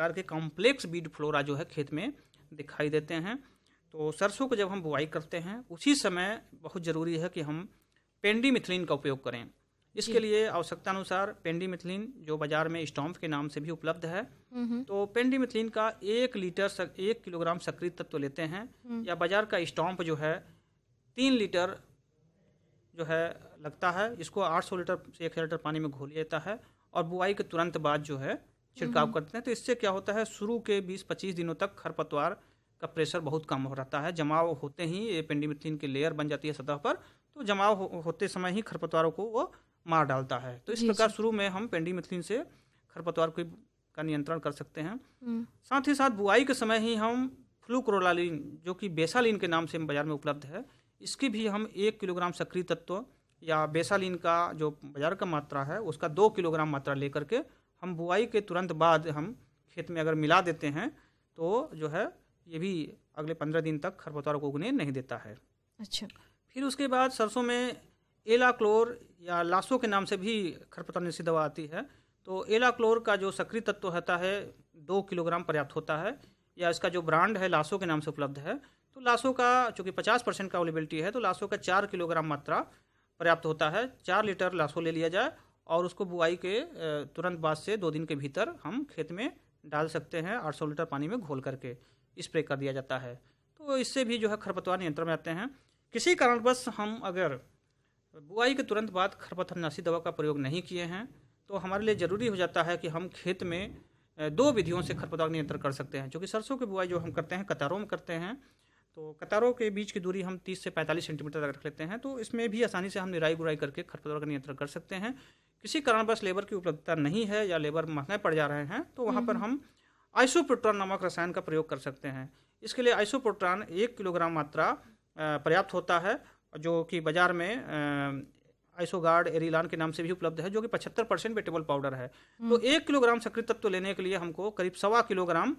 प्रकार के complex Beed flora जो है खेत में दिखाई देते हैं। तो सरसों को जब हम बुआई करते हैं उसी समय बहुत ज़रूरी है कि हम पेंडीमिथलिन का उपयोग करें। इसके लिए आवश्यकता अनुसार पेंडीमिथलिन जो बाजार में स्टॉम्प के नाम से भी उपलब्ध है, तो पेंडीमिथलिन का 1 किलोग्राम सक्रिय तत्व लेते हैं, या बाजार का स्टॉम्प जो है 3 लीटर जो है लगता है। इसको 800 लीटर से 1000 लीटर पानी में घोल लिया जाता है और बुआई के तुरंत बाद जो है छिड़काव करते हैं। तो इससे क्या होता है, शुरू के 20-25 दिनों तक खरपतवार का प्रेशर बहुत कम हो रहता है। जमाव होते ही ये पेंडीमिथलिन की लेयर बन जाती है सतह पर, तो जमाव होते समय ही खरपतवारों को वो मार डालता है। तो इस प्रकार शुरू में हम पेंडीमिथलिन से खरपतवार का नियंत्रण कर सकते हैं। साथ ही साथ बुआई के समय ही हम फ्लूक्रोलालिन जो कि बेसालिन के नाम से बाजार में उपलब्ध है, इसकी भी हम 1 किलोग्राम सक्रिय तत्व या बेसालिन का जो बाजार का मात्रा है उसका 2 किलोग्राम मात्रा लेकर के हम बुआई के तुरंत बाद हम खेत में अगर मिला देते हैं तो जो है ये भी अगले 15 दिन तक खरपतवार को उगने नहीं देता है। अच्छा। फिर उसके बाद सरसों में एलाक्लोर या लासो के नाम से भी खरपतवार निषेध दवा आती है। तो एलाक्लोर का जो सक्रिय तत्व होता है 2 किलोग्राम पर्याप्त होता है, या इसका जो ब्रांड है लासो के नाम से उपलब्ध है। तो लासो का चूँकि 50% का अवेलेबिलिटी है, तो लासो का 4 किलोग्राम मात्रा पर्याप्त होता है। 4 लीटर लासो ले लिया जाए और उसको बुआई के तुरंत बाद से 2 दिन के भीतर हम खेत में डाल सकते हैं। 800 लीटर पानी में घोल करके स्प्रे कर दिया जाता है। तो इससे भी जो है खरपतवार नियंत्रण में आते हैं। किसी कारणवश हम अगर बुआई के तुरंत बाद खरपतवारनाशी दवा का प्रयोग नहीं किए हैं तो हमारे लिए ज़रूरी हो जाता है कि हम खेत में 2 विधियों से खरपतवार नियंत्रण कर सकते हैं। क्योंकि सरसों की बुआई जो हम करते हैं कतारों में करते हैं, तो कतारों के बीच की दूरी हम 30 से 45 सेंटीमीटर तक रख लेते हैं। तो इसमें भी आसानी से हम निराई गुड़ाई करके खरपतवार का नियंत्रण कर सकते हैं। किसी कारणवश लेबर की उपलब्धता नहीं है या लेबर महंगे पड़ जा रहे हैं, तो वहाँ पर हम आइसोप्रोट्रॉन नामक रसायन का प्रयोग कर सकते हैं। इसके लिए आइसोप्रोट्रॉन 1 किलोग्राम मात्रा पर्याप्त होता है, जो कि बाजार में आइसोगार्ड एरिलान के नाम से भी उपलब्ध है, जो कि 75% वेटेबल पाउडर है। तो 1 किलोग्राम सक्रिय तत्व लेने के लिए हमको करीब 1.25 किलोग्राम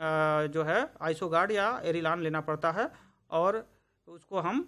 जो है आइसोगार्ड या एरिलान लेना पड़ता है, और उसको हम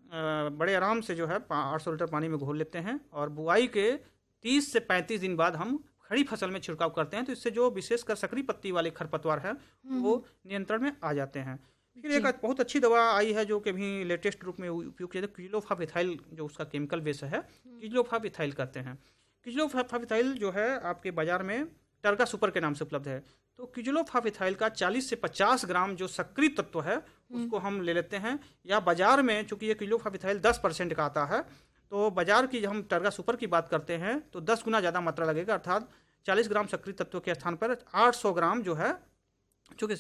बड़े आराम से जो है 800 लीटर पानी में घोल लेते हैं और बुआई के 30 से 35 दिन बाद हम खड़ी फसल में छिड़काव करते हैं। तो इससे जो विशेषकर सक्रिय पत्ती वाले खरपतवार है वो नियंत्रण में आ जाते हैं। फिर एक बहुत अच्छी दवा आई है जो कि अभी लेटेस्ट रूप में उपयोग किया जाता है, क्विलोफाविथाइल, जो उसका केमिकल बेस है क्विलोफाविथाइल कहते हैं। क्विलोफाविथाइल जो है आपके बाजार में टर्गा सुपर के नाम से उपलब्ध है। तो क्विलोफाविथाइल का 40 से 50 ग्राम जो सक्रिय तत्व है उसको हम ले लेते हैं, या बाजार में चूंकि ये क्विलोफाविथाइल 10% का आता है, तो बाजार की जब हम टर्गा सुपर की बात करते हैं तो 10 गुना ज़्यादा मात्रा लगेगा। अर्थात 40 ग्राम सक्रिय तत्व के स्थान पर 800 ग्राम जो है, चूँकि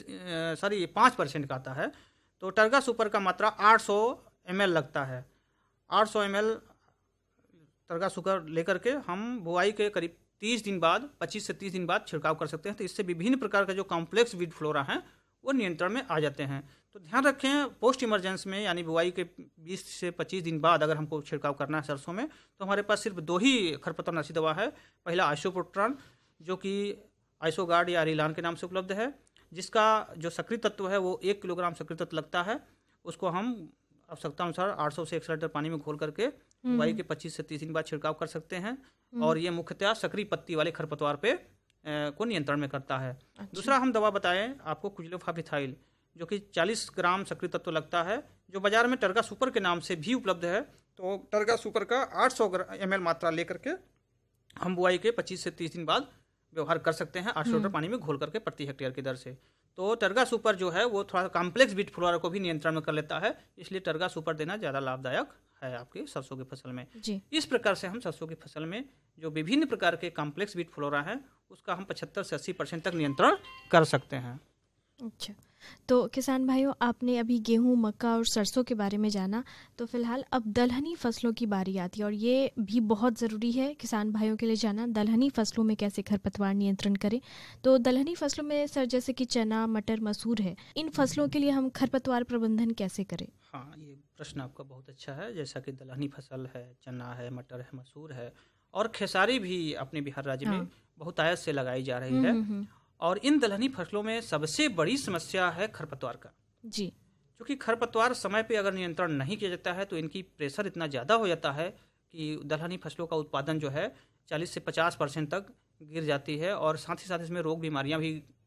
5% का आता है, तो टर्गा सुपर का मात्रा 800 ml लगता है। 800 ml टर्गा सुपर लेकर के हम बुआई के करीब 30 दिन बाद 25 से 30 दिन बाद छिड़काव कर सकते हैं। तो इससे विभिन्न प्रकार का जो कॉम्प्लेक्स वीड फ्लोरा हैं वो नियंत्रण में आ जाते हैं। तो ध्यान रखें, पोस्ट इमरजेंस में यानी बुआई के 20 से 25 दिन बाद अगर हमको छिड़काव करना है सरसों में, तो हमारे पास सिर्फ 2 ही खरपतवारनाशी दवा है। पहला आइसोप्रोट्रॉन जो कि आइसोगार्ड या एरिलान के नाम से उपलब्ध है, जिसका जो सक्रिय तत्व है वो 1 किलोग्राम सक्रिय तत्व लगता है। उसको हम आवश्यकता अनुसार 800 से 100 लीटर पानी में घोल करके बुआई के 25 से 30 दिन बाद छिड़काव कर सकते हैं, और ये मुख्यतः सक्रिय पत्ती वाले खरपतवार पे को नियंत्रण में करता है। अच्छा। दूसरा हम दवा बताएं आपको क्विलोफाविथाइल, जो कि 40 ग्राम सक्रिय तत्व लगता है, जो बाजार में टर्गा सुपर के नाम से भी उपलब्ध है। तो टर्गा सुपर का 800 ml मात्रा लेकर के हम बुआई के 25 से 30 दिन बाद व्यवहार कर सकते हैं 800 लीटर पानी में घोल करके प्रति हेक्टेयर की दर से। तो टर्गा सुपर जो है वो थोड़ा कॉम्प्लेक्स बीट फ्लोरा को भी नियंत्रण में कर लेता है, इसलिए टर्गा सुपर देना ज़्यादा लाभदायक है आपकी सरसों की फसल में जी। इस प्रकार से हम सरसों की फसल में जो विभिन्न प्रकार के कॉम्प्लेक्स बीट फ्लोरा है उसका हम 75 से 80% तक नियंत्रण कर सकते हैं। अच्छा, तो किसान भाइयों, आपने अभी गेहूं, मक्का और सरसों के बारे में जाना, तो फिलहाल अब दलहनी फसलों की बारी आती है, और ये भी बहुत ज़रूरी है किसान भाइयों के लिए जाना, दलहनी फसलों में कैसे खरपतवार नियंत्रण करें। तो दलहनी फसलों में सर जैसे कि चना, मटर, मसूर है, इन फसलों के लिए हम खरपतवार प्रबंधन कैसे करें? हाँ, ये प्रश्न आपका बहुत अच्छा है। जैसा कि दलहनी फसल है, चना है, मटर है, मसूर है, और खेसारी भी अपने बिहार राज्य में बहुत आयत से लगाई जा रही है। और इन दलहनी फसलों में सबसे बड़ी समस्या है खरपतवार का जी। क्योंकि खरपतवार समय पे अगर नियंत्रण नहीं किया जाता है तो इनकी प्रेशर इतना ज़्यादा हो जाता है कि दलहनी फसलों का उत्पादन जो है 40 से 50% तक गिर जाती है, और साथ ही साथ इसमें रोग बीमारियां भी